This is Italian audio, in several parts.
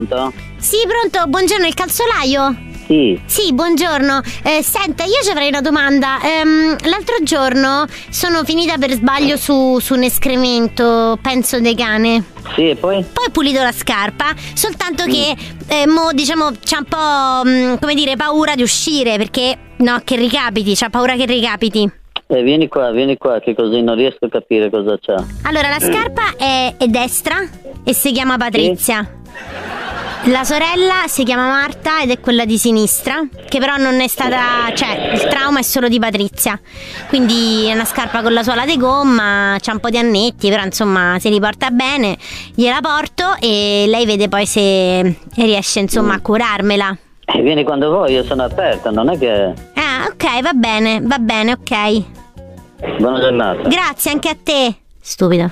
Pronto? Sì, pronto, buongiorno, il calzolaio? Sì, buongiorno. Senta, io ci avrei una domanda. L'altro giorno sono finita per sbaglio su un escremento, penso del cane. Sì, e poi? Poi ho pulito la scarpa, soltanto che mo diciamo c'ha un po' come dire paura di uscire, perché no, che ricapiti, c'ha paura che ricapiti. Vieni qua, che così non riesco a capire cosa c'ha. Allora, la scarpa è destra e si chiama Patrizia. La sorella si chiama Marta ed è quella di sinistra, che però non è stata, cioè il trauma è solo di Patrizia. Quindi è una scarpa con la suola di gomma, c'ha un po' di annetti, però insomma si riporta bene. Gliela porto e lei vede poi se riesce insomma a curarmela. Vieni quando vuoi, io sono aperta, non è che... Ah, ok, va bene, ok. Buona giornata. Grazie, anche a te. Stupido.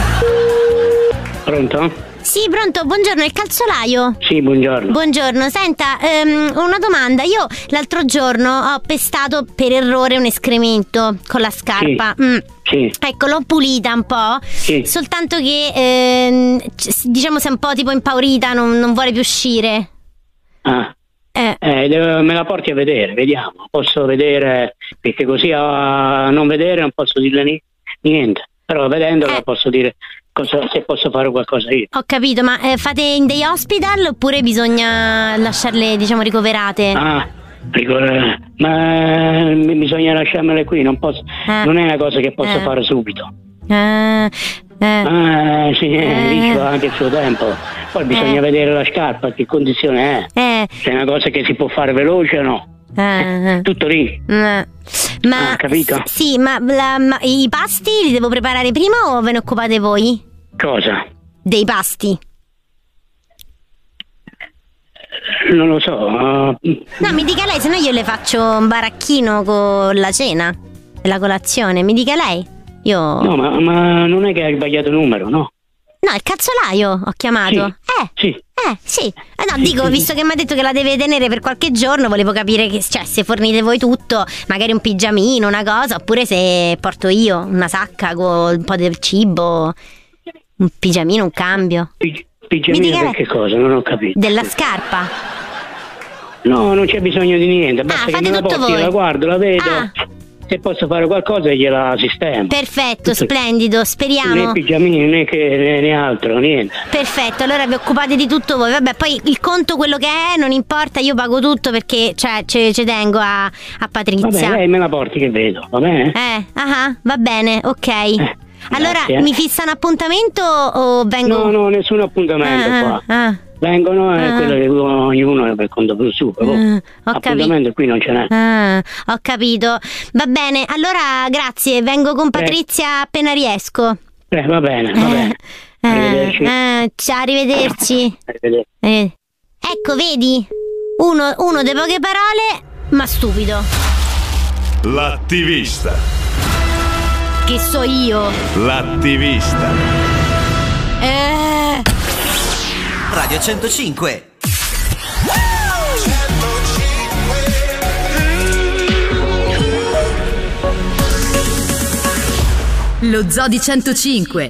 Pronto? Sì, pronto, buongiorno, il calzolaio? Sì, buongiorno. Buongiorno, senta, una domanda. Io l'altro giorno ho pestato per errore un escremento con la scarpa. Sì. Ecco, l'ho pulita un po'. Sì. Soltanto che diciamo si è un po' tipo impaurita, non vuole più uscire. Me la porti a vedere, vediamo. Posso vedere, perché così a non vedere non posso dirle niente. Però vedendola posso dire se posso fare qualcosa io. Ho capito, ma fate in day hospital oppure bisogna lasciarle, diciamo, ricoverate? Ma bisogna lasciarmele qui, non posso. Non è una cosa che posso fare subito. Sì, lì ci va anche il suo tempo. Poi bisogna vedere la scarpa, che condizione è. Se è una cosa che si può fare veloce o no. Tutto lì. Ma capito? Sì, ma i pasti li devo preparare prima o ve ne occupate voi? Cosa? Dei pasti. Non lo so. No, mi dica lei, se no io le faccio un baracchino con la cena e la colazione. Mi dica lei. Io... No, ma non è che hai sbagliato numero, no? No, il calzolaio ho chiamato. Sì. Sì. No, dico, visto che mi ha detto che la deve tenere per qualche giorno, volevo capire che, cioè, se fornite voi tutto, magari un pigiamino, una cosa, oppure se porto io una sacca con un po' del cibo, un pigiamino, un cambio. Pigiamino per che cosa? Non ho capito. Della scarpa. No, non c'è bisogno di niente, basta che me la porti, voi. La guardo, la vedo. Se posso fare qualcosa gliela sistemo. Perfetto, splendido, speriamo. Né pigiamini né altro, niente. Perfetto, allora vi occupate di tutto voi. Vabbè, poi il conto quello che è, non importa, io pago tutto perché cioè ci tengo a Patrizia. Vabbè, lei me la porti che vedo, va bene? Va bene, ok. Allora, grazie. mi fissa un appuntamento o vengo? No, nessun appuntamento qua. Vengono e quello che ognuno per conto suo. Appuntamento qui non ce n'è. Ho capito. Va bene, allora grazie, vengo con Patrizia appena riesco. Va bene. Arrivederci. Arrivederci. Ecco, vedi? Uno delle poche parole, ma stupido. L'attivista. Che so io? L'attivista. Radio 105. Lo Zoo di 105.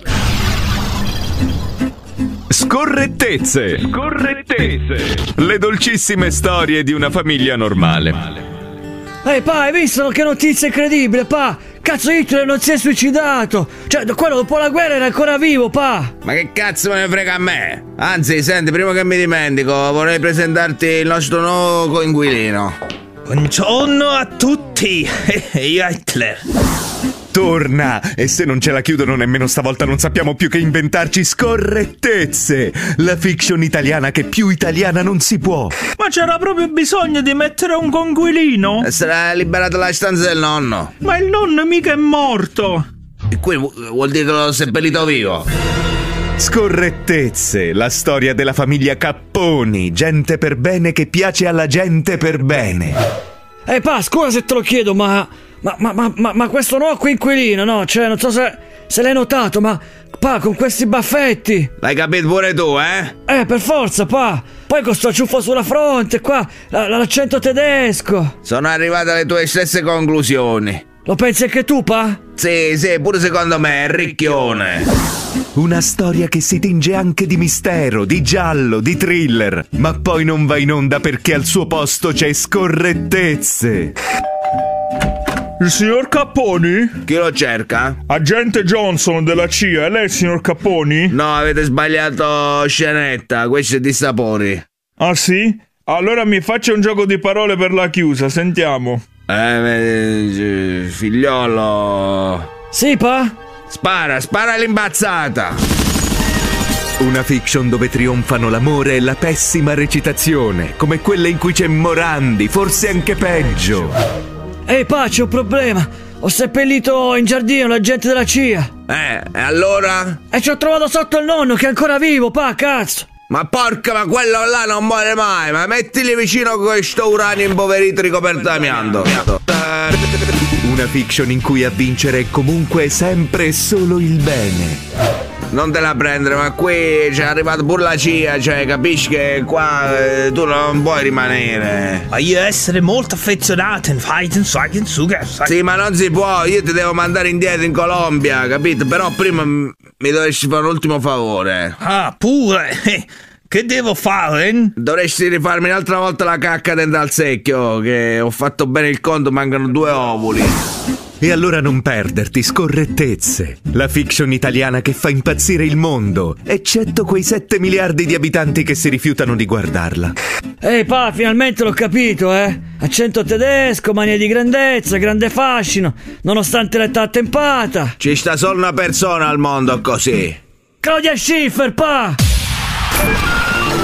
Scorrettezze. Le dolcissime storie di una famiglia normale. Ehi, pa, hai visto che notizia incredibile, pa? Cazzo, Hitler non si è suicidato! Cioè, quello dopo la guerra era ancora vivo, pa! Ma che cazzo me ne frega a me? Anzi, senti, prima che mi dimentico, vorrei presentarti il nostro nuovo coinquilino. Buongiorno a tutti, io Hitler. Torna! E se non ce la chiudono nemmeno stavolta non sappiamo più che inventarci scorrettezze! La fiction italiana che più italiana non si può! Ma c'era proprio bisogno di mettere un conquilino? Sarà liberata la stanza del nonno. Ma il nonno mica è morto! E qui vuol dire che l'ho seppellito vivo. Scorrettezze, la storia della famiglia Capponi, gente per bene che piace alla gente per bene. Pa, scusa se te lo chiedo, ma questo nuovo coinquilino, no? Cioè, non so se l'hai notato, ma pa, con questi baffetti. L'hai capito pure tu, eh? Per forza, pa. Poi con sto ciuffo sulla fronte, qua, l'accento tedesco. Sono arrivato alle tue stesse conclusioni. Lo pensi anche tu, pa? Sì, pure secondo me è ricchione. Una storia che si tinge anche di mistero, di giallo, di thriller, ma poi non va in onda perché al suo posto c'è Scorrettezze. Il signor Capponi? Chi lo cerca? Agente Johnson della CIA, è lei il signor Capponi? No, avete sbagliato scenetta, questo è di sapori. Ah sì? Allora mi faccia un gioco di parole per la chiusa, sentiamo. Figliolo. Sì, pa? Spara l'imbazzata. Una fiction dove trionfano l'amore e la pessima recitazione, come quelle in cui c'è Morandi, forse anche peggio. Ehi, pa, c'è un problema. Ho seppellito in giardino l'agente della CIA. E allora? E ci ho trovato sotto il nonno che è ancora vivo, pa, cazzo. Ma porca, ma quello là non muore mai. Ma mettili vicino questo uranio impoverito ricoperto d'amianto. Una fiction in cui a vincere è comunque sempre e solo il bene. Non te la prendere, ma qui c'è arrivato pure la CIA, cioè capisci che qua tu non puoi rimanere. Ma io essere molto affezionato in fighting, Sì, ma non si può, io ti devo mandare indietro in Colombia, capito? Però prima mi dovresti fare un ultimo favore. Ah, pure? Che devo fare? Dovresti rifarmi un'altra volta la cacca dentro al secchio, che ho fatto bene il conto, mancano 2 ovuli. E allora non perderti Scorrettezze, la fiction italiana che fa impazzire il mondo, eccetto quei 7 miliardi di abitanti che si rifiutano di guardarla. Ehi, pa, finalmente l'ho capito, Accento tedesco, mania di grandezza, grande fascino, nonostante l'età attempata. Ci sta solo una persona al mondo così. Claudia Schiffer, pa!